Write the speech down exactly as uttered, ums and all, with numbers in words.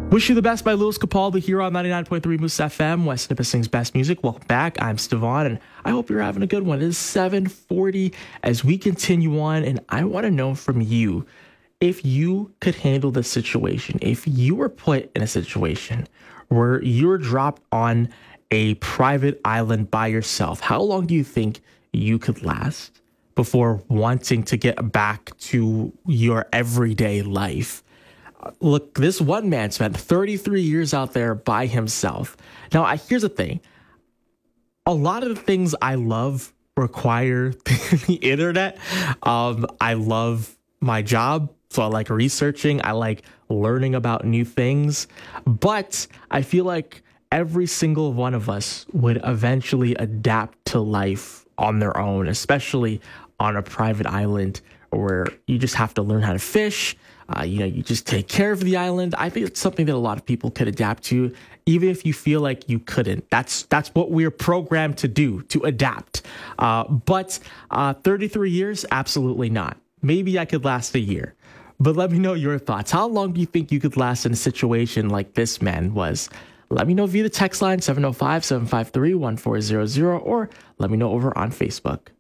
Wish You the Best by Louis Capaldi here on ninety-nine point three Moose F M, West Nipissing's best music. Welcome back. I'm Stevan, and I hope you're having a good one. It is seven forty as we continue on, and I want to know from you, if you could handle this situation, if you were put in a situation where you were dropped on a private island by yourself, how long do you think you could last before wanting to get back to your everyday life? Look, this one man spent thirty-three years out there by himself. Now, I, here's the thing. A lot of the things I love require the internet. Um, I love my job, so I like researching. I like learning about new things. But I feel like every single one of us would eventually adapt to life on their own, especially on a private island where you just have to learn how to fish. Uh, you know, you just take care of the island. I think it's something that a lot of people could adapt to, even if you feel like you couldn't. That's that's what we're programmed to do, to adapt. Uh, but uh, thirty-three years, absolutely not. Maybe I could last a year. But let me know your thoughts. How long do you think you could last in a situation like this man was? Let me know via the text line seven oh five, seven five three, one four zero zero, or let me know over on Facebook.